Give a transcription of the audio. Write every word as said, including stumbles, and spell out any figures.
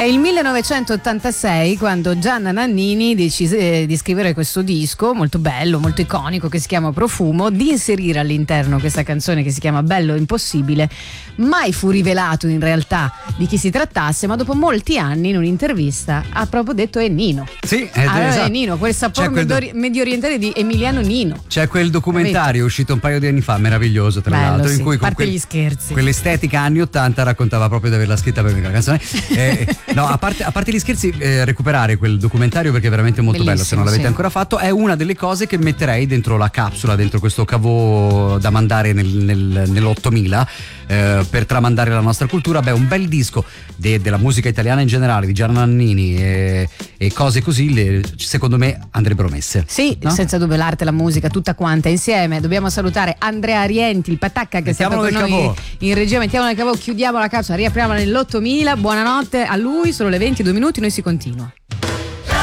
il millenovecentottantasei quando Gianna Nannini decise di scrivere questo disco molto bello, molto iconico, che si chiama Profumo, di inserire all'interno questa canzone che si chiama Bello Impossibile. Mai fu rivelato in realtà di chi si trattasse, ma dopo molti anni in un'intervista ha proprio detto è Nino. Sì, è, ah, esatto. è Nino, quel sapore quel medio, do- medio orientale di Emiliano Nino. C'è quel documentario uscito un paio di anni fa, meraviglioso tra Bello, l'altro, sì. in cui con parte quel, gli scherzi, quell'estetica anni ottanta raccontava proprio di averla scritta per la canzone. Eh, no, a parte, a parte gli scherzi, eh, recuperare quel documentario perché è veramente molto bellissimo, bello, se non l'avete sì. ancora fatto, è una delle cose che metterei dentro la capsula, dentro questo cavò da mandare nel, nel, nell'ottomila eh, per tramandare la nostra cultura. Beh, un bel disco de, della musica italiana in generale, di Gianna Nannini e, e cose così, le, secondo me andrebbero messe. Sì, no? senza dubbio, l'arte, la musica, tutta quanta insieme. Dobbiamo salutare Andrea Rienti, il Patacca, che è stato con noi cavò. in regia. Mettiamo nel cavò, chiudiamo la capsula, riapriamola nell'ottomila. Buonanotte a lui, sono le ventidue minuti, noi si continua.